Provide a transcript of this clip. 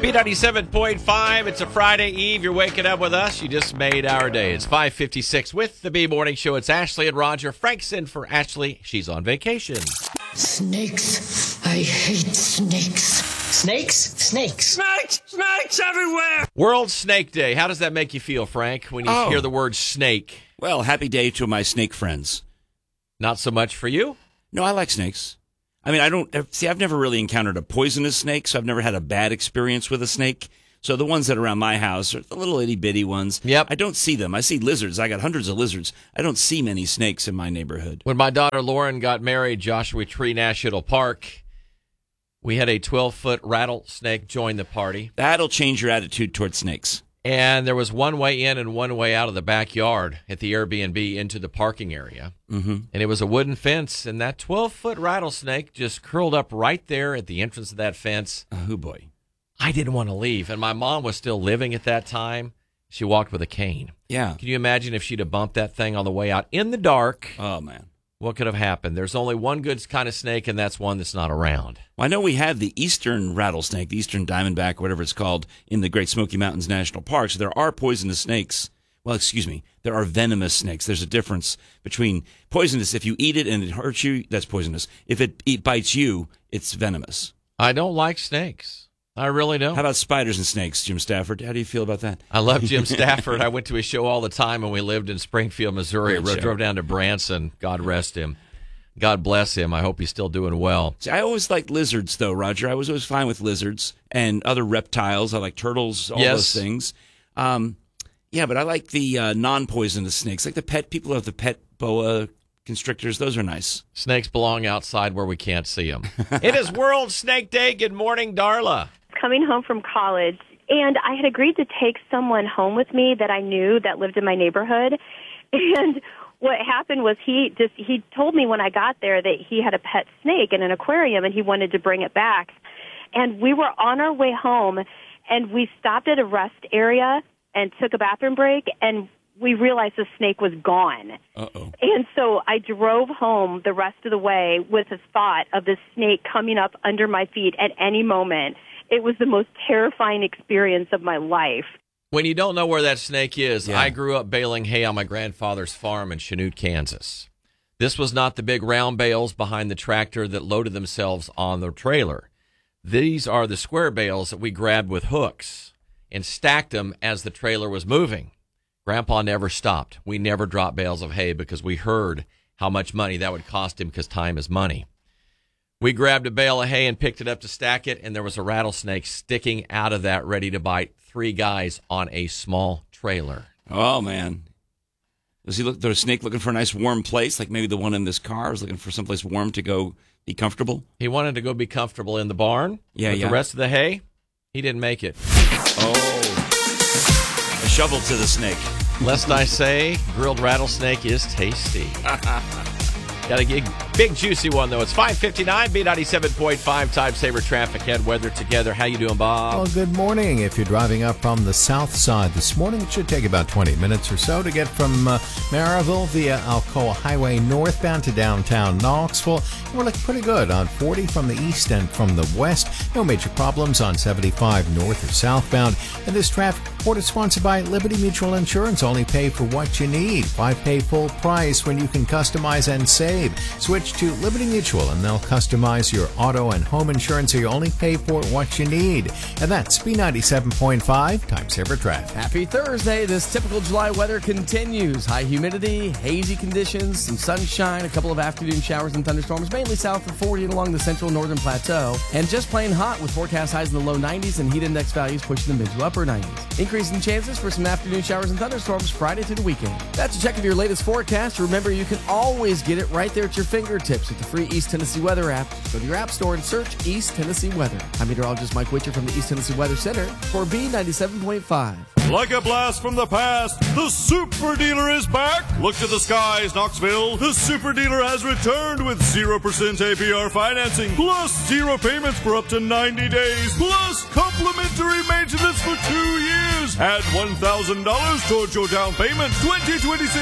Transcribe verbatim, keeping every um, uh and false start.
B ninety-seven point five, it's a Friday Eve. You're waking up with us. You just made our day. It's five fifty-six with the B Morning Show. It's Ashley and Roger. Frank's in for Ashley. She's on vacation. Snakes. I hate snakes. Snakes? Snakes. Snakes! Snakes everywhere! World Snake Day. How does that make you feel, Frank, when you Oh. hear the word snake? Well, happy day to my snake friends. Not so much for you? No, I like snakes. I mean, I don't see. I've never really encountered a poisonous snake, so I've never had a bad experience with a snake. So the ones that are around my house are the little itty bitty ones. Yep. I don't see them. I see lizards. I got hundreds of lizards. I don't see many snakes in my neighborhood. When my daughter Lauren got married, Joshua Tree National Park, we had a twelve-foot rattlesnake join the party. That'll change your attitude toward snakes. And there was one way in and one way out of the backyard at the Airbnb into the parking area. Mm-hmm. And it was a wooden fence, and that twelve-foot rattlesnake just curled up right there at the entrance of that fence. Oh, boy. I didn't want to leave, and my mom was still living at that time. She walked with a cane. Yeah. Can you imagine if she'd have bumped that thing on the way out in the dark? Oh, man. What could have happened? There's only one good kind of snake, and that's one that's not around. Well, I know we have the eastern rattlesnake, the eastern diamondback, whatever it's called, in the Great Smoky Mountains National Park. So there are poisonous snakes. Well, excuse me. There are venomous snakes. There's a difference between poisonous. If you eat it and it hurts you, that's poisonous. If it, it bites you, it's venomous. I don't like snakes. I really don't. How about spiders and snakes, Jim Stafford? How do you feel about that? I love Jim Stafford. I went to his show all the time when we lived in Springfield, Missouri. Great I show. drove down to Branson. God rest him. God bless him. I hope he's still doing well. See, I always liked lizards, though, Roger. I was always fine with lizards and other reptiles. I like turtles, all Yes. those things. Um, yeah, but I like the uh, non-poisonous snakes, like the pet. People who have the pet boa constrictors. Those are nice. Snakes belong outside where we can't see them. It is World Snake Day. Good morning, Darla. Coming home from college, and I had agreed to take someone home with me that I knew that lived in my neighborhood. And what happened was he just he told me when I got there that he had a pet snake in an aquarium and he wanted to bring it back. And we were on our way home, and we stopped at a rest area and took a bathroom break, and we realized the snake was gone. Uh-oh. And so I drove home the rest of the way with the thought of the snake coming up under my feet at any moment. It was the most terrifying experience of my life. When you don't know where that snake is, Yeah. I grew up baling hay on my grandfather's farm in Chanute, Kansas. This was not the big round bales behind the tractor that loaded themselves on the trailer. These are the square bales that we grabbed with hooks and stacked them as the trailer was moving. Grandpa never stopped. We never dropped bales of hay because we heard how much money that would cost him because time is money. We grabbed a bale of hay and picked it up to stack it, and there was a rattlesnake sticking out of that ready to bite three guys on a small trailer. Oh, man. Was he look? The snake looking for a nice warm place, like maybe the one in this car was looking for someplace warm to go be comfortable? He wanted to go be comfortable in the barn Yeah, with yeah. the rest of the hay. He didn't make it. Oh. A shovel to the snake. Lest I say, grilled rattlesnake is tasty. Got a big, big juicy one, though. It's five fifty-nine, B ninety-seven point five, Time Saver Traffic Head Weather Together. How you doing, Bob? Well, good morning. If you're driving up from the south side this morning, it should take about twenty minutes or so to get from uh, Maryville via Alcoa Highway northbound to downtown Knoxville. We're looking pretty good on forty from the east and from the west. No major problems on seventy-five north or southbound. And this traffic report is sponsored by Liberty Mutual Insurance. Only pay for what you need. Why pay full price when you can customize and save? Switch to Liberty Mutual and they'll customize your auto and home insurance so you only pay for what you need. And that's B ninety-seven point five, Time Saver Traffic. Happy Thursday. This typical July weather continues. High humidity, hazy conditions, some sunshine, a couple of afternoon showers and thunderstorms, mainly south of forty and along the central northern plateau. And just plain hot with forecast highs in the low nineties and heat index values pushing the mid to upper nineties. Increasing chances for some afternoon showers and thunderstorms Friday through the weekend. That's a check of your latest forecast. Remember, you can always get it right there at your fingertips with the free East Tennessee Weather app. Go to your app store and search East Tennessee Weather. I'm meteorologist Mike Witcher from the East Tennessee Weather Center for B ninety-seven point five. Like a blast from the past, the Super Dealer is back. Look to the skies, Knoxville. The Super Dealer has returned with zero percent A P R financing, plus zero payments for up to ninety days, plus complimentary maintenance for two years. Add one thousand dollars towards your down payment. twenty twenty-six